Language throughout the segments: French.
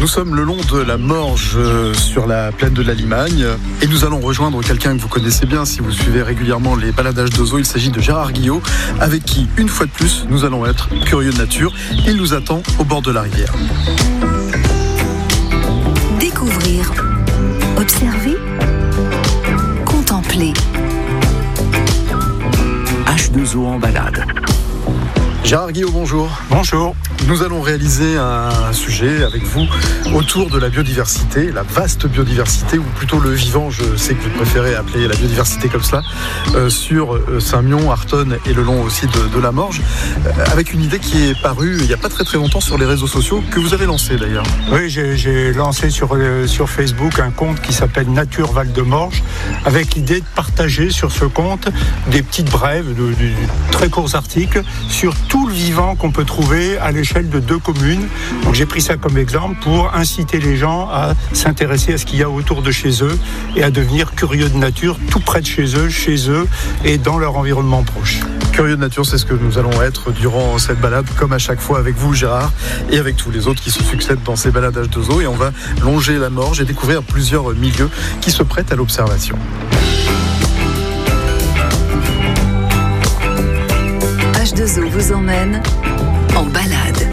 Nous sommes le long de la Morge, sur la plaine de la Limagne, et nous allons rejoindre quelqu'un que vous connaissez bien si vous suivez régulièrement les baladages d'Ozo. Il s'agit de Gérard Guillot, avec qui, une fois de plus, nous allons être curieux de nature. Il nous attend au bord de la rivière. Découvrir, observer, contempler. H2O en balade. Gérard Guillot, bonjour. Bonjour. Nous allons réaliser un sujet avec vous autour de la biodiversité, la vaste biodiversité, ou plutôt le vivant, je sais que vous préférez appeler la biodiversité comme cela, sur Saint-Mion, Artonne et le long aussi de la Morge, avec une idée qui est parue il n'y a pas très très longtemps sur les réseaux sociaux, que vous avez lancé d'ailleurs. Oui, j'ai lancé sur Facebook un compte qui s'appelle Nature Val de Morge, avec l'idée de partager sur ce compte des petites brèves, de très courts articles sur tout le vivant qu'on peut trouver à l'échelle de 2 communes. Donc j'ai pris ça comme exemple pour inciter les gens à s'intéresser à ce qu'il y a autour de chez eux et à devenir curieux de nature tout près de chez eux et dans leur environnement proche. Curieux de nature, c'est ce que nous allons être durant cette balade, comme à chaque fois avec vous Gérard, et avec tous les autres qui se succèdent dans ces baladages d'Ozo, et on va longer la Morge et découvrir plusieurs milieux qui se prêtent à l'observation. H2O vous emmène en balade.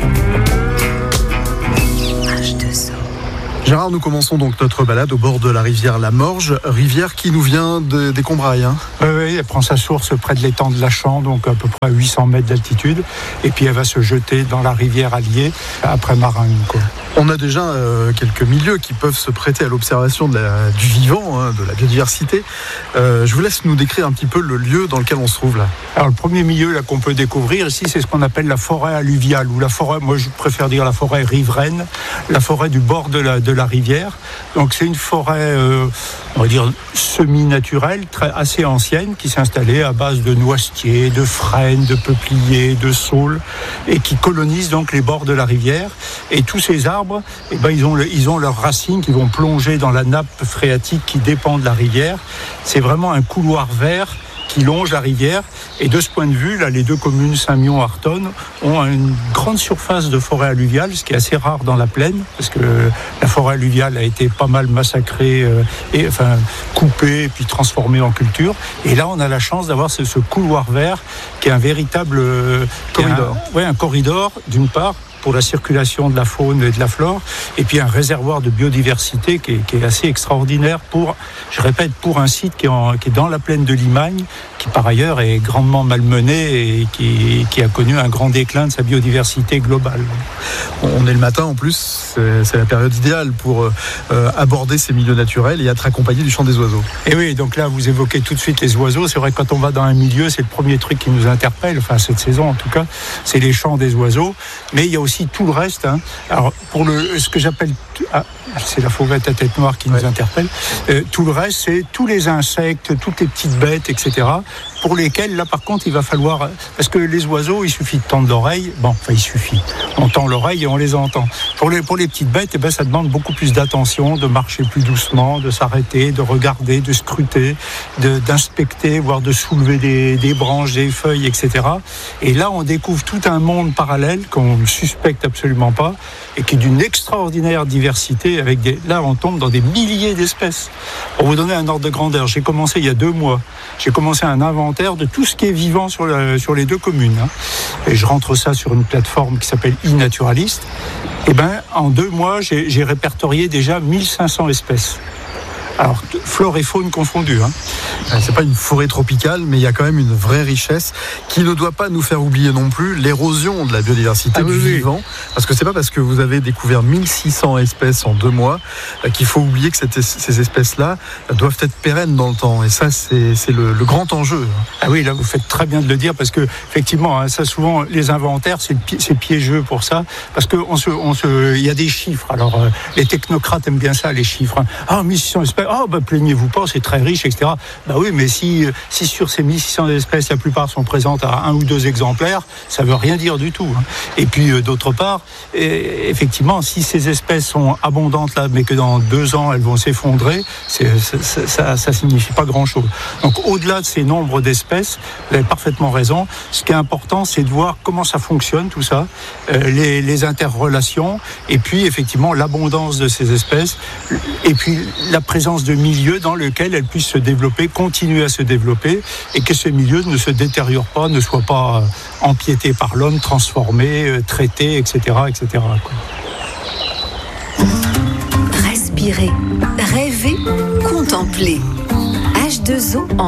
H2O. Gérard, nous commençons donc notre balade au bord de la rivière La Morge, rivière qui nous vient des Combrailles. Oui, elle prend sa source près de l'étang de Lachamp, donc à peu près à 800 mètres d'altitude, et puis elle va se jeter dans la rivière Allier, après Maringue, quoi. On a déjà quelques milieux qui peuvent se prêter à l'observation du vivant, de la biodiversité. Je vous laisse nous décrire un petit peu le lieu dans lequel on se trouve là. Alors le premier milieu là, qu'on peut découvrir ici, c'est ce qu'on appelle la forêt alluviale, ou la forêt, moi je préfère dire la forêt riveraine, la forêt du bord de la rivière. Donc c'est une forêt, on va dire, semi-naturelle, assez ancienne, qui s'est installée à base de noisetiers, de frênes, de peupliers, de saules, et qui colonise donc les bords de la rivière. Et tous ces arbres, eh ben, ils ont leurs racines qui vont plonger dans la nappe phréatique qui dépend de la rivière. C'est vraiment un couloir vert qui longe la rivière, et de ce point de vue, là, les 2 communes Saint-Mion et Artonne ont une grande surface de forêt alluviale, ce qui est assez rare dans la plaine, parce que la forêt alluviale a été pas mal massacrée, coupée et puis transformée en culture. Et là, on a la chance d'avoir ce couloir vert qui est un véritable corridor. Un corridor, d'une part, pour la circulation de la faune et de la flore, et puis un réservoir de biodiversité qui est assez extraordinaire pour un site qui est dans la plaine de Limagne, qui par ailleurs est grandement malmené et qui a connu un grand déclin de sa biodiversité globale. On est le matin en plus, c'est la période idéale pour aborder ces milieux naturels et être accompagné du chant des oiseaux. Et oui, donc là vous évoquez tout de suite les oiseaux. C'est vrai que quand on va dans un milieu, c'est le premier truc qui nous interpelle, enfin cette saison en tout cas, c'est les chants des oiseaux, mais il y a aussi tout le reste. Alors pour ce que j'appelle, c'est la fauvette à tête noire qui nous interpelle. Tout le reste, c'est tous les insectes, toutes les petites bêtes, etc. Pour lesquels, là, par contre, il va falloir... Parce que les oiseaux, il suffit de tendre l'oreille. Il suffit. On tend l'oreille et on les entend. Pour les petites bêtes, ça demande beaucoup plus d'attention, de marcher plus doucement, de s'arrêter, de regarder, de scruter, d'inspecter, voire de soulever des branches, des feuilles, etc. Et là, on découvre tout un monde parallèle qu'on ne suspecte absolument pas et qui est d'une extraordinaire diversité. Là, on tombe dans des milliers d'espèces. Pour vous donner un ordre de grandeur, j'ai commencé il y a 2 mois. J'ai commencé un inventaire de tout ce qui est vivant sur les 2 communes. Et je rentre ça sur une plateforme qui s'appelle iNaturalist. En 2 mois, j'ai répertorié déjà 1500 espèces. Alors, flore et faune confondues. C'est pas une forêt tropicale, mais il y a quand même une vraie richesse qui ne doit pas nous faire oublier non plus l'érosion de la biodiversité du vivant. Parce que c'est pas parce que vous avez découvert 1600 espèces en 2 mois qu'il faut oublier que ces espèces-là doivent être pérennes dans le temps. Et ça, c'est le grand enjeu. Ah oui, là, vous faites très bien de le dire, parce que effectivement, ça souvent, les inventaires, c'est piégeux pour ça, parce que il y a des chiffres. Alors, les technocrates aiment bien ça, les chiffres. 1600 espèces. dirait, plaignez-vous pas, c'est très riche, etc. Bah oui, mais si sur ces 1600 espèces, la plupart sont présentes à 1 ou 2 exemplaires, ça veut rien dire du tout. Et puis, d'autre part, effectivement, si ces espèces sont abondantes là, mais que dans 2 ans, elles vont s'effondrer, ça signifie pas grand-chose. Donc, au-delà de ces nombres d'espèces, vous avez parfaitement raison, ce qui est important, c'est de voir comment ça fonctionne, tout ça, les interrelations, et puis, effectivement, l'abondance de ces espèces, et puis la présence de milieux dans lesquels elles puissent se développer, continuer à se développer, et que ce milieu ne se détériore pas, ne soit pas empiété par l'homme, transformé, traité, etc., etc. Respirer, rêver, contempler. H2O